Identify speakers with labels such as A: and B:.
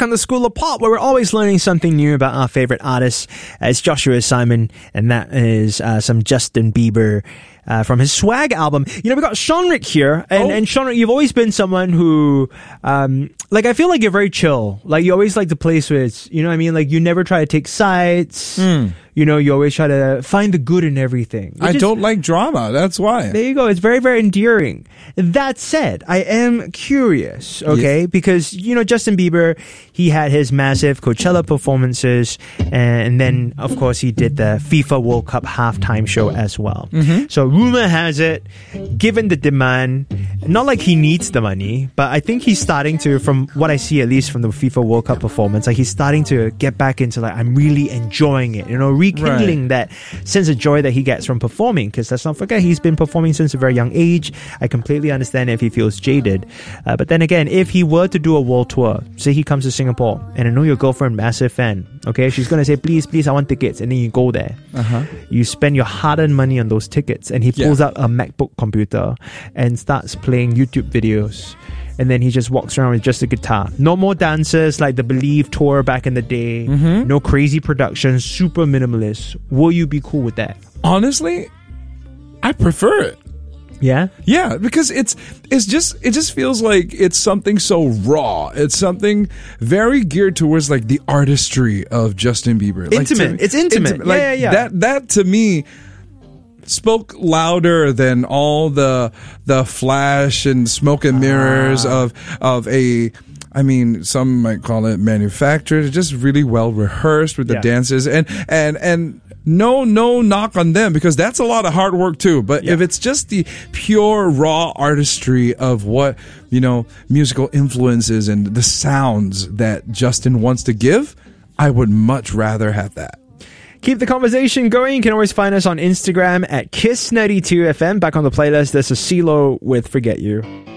A: on the School of Pop, where we're always learning something new about our favorite artists. It's Joshua Simon, and that is some Justin Bieber from his Swag album. You know, we got Seanric here, and Seanric, you've always been someone who, I feel like you're very chill. Like, you always like to place where it's, you know what I mean? Like, you never try to take sides. You know, you always try to find the good in everything.
B: I don't like drama. That's why.
A: There you go. It's very, very endearing. That said, I am curious, okay? Yes. Because, you know, Justin Bieber, he had his massive Coachella performances, and then, of course, he did the FIFA World Cup halftime show as well. So rumor has it, given the demand, not like he needs the money, but I think he's starting to, from what I see at least from the FIFA World Cup performance, like he's starting to get back into like, I'm really enjoying it, you know, rekindling that sense of joy that he gets from performing, because let's not forget, he's been performing since a very young age. I completely understand if he feels jaded, but then again, if he were to do a world tour, say he comes to Singapore, and I know your girlfriend, massive fan, okay, she's gonna say, please, I want tickets, and then you go there, you spend your hard-earned money on those tickets, and he pulls out a MacBook computer and starts playing YouTube videos. And then he just walks around with just a guitar. No more dancers like the Believe tour back in the day. No crazy production, super minimalist. Will you be cool with that?
B: Honestly, I prefer it.
A: Yeah?
B: Yeah, because it just feels like it's something so raw. It's something very geared towards like the artistry of Justin Bieber.
A: Intimate. It's intimate.
B: Like,
A: yeah.
B: That to me spoke louder than all the flash and smoke and mirrors of a, I mean, some might call it manufactured, just really well rehearsed with the dances, and no knock on them, because that's a lot of hard work too. But if it's just the pure raw artistry of what, you know, musical influences and the sounds that Justin wants to give, I would much rather have that.
A: Keep the conversation going. You can always find us on Instagram at Kiss92FM. Back on the playlist, there's a CeeLo with Forget You.